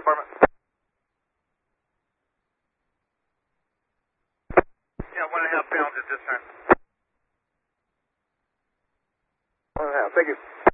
department. Yeah, 1.5 pounds at this time. 1.5, thank you.